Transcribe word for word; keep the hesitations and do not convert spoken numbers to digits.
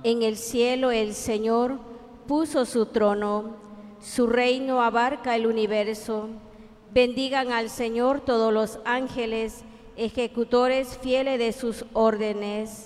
En el cielo el Señor puso su trono, su reino abarca el universo. Bendigan al Señor todos los ángeles, ejecutores fieles de sus órdenes.